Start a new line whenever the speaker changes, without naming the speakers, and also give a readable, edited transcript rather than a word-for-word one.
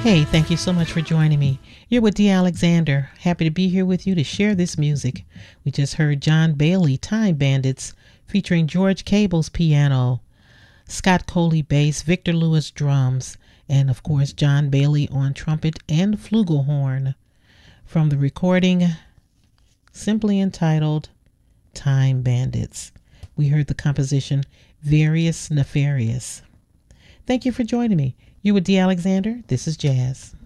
Hey, thank you so much for joining me. You're with Dee Alexander. Happy to be here with you to share this music. We just heard John Bailey, Time Bandits, featuring George Cable's piano, Scott Coley bass, Victor Lewis drums, and of course John Bailey on trumpet and flugelhorn, from the recording simply entitled Time Bandits. We heard the composition Various Nefarious. Thank you for joining me. You're with Dee Alexander. This is Jazz.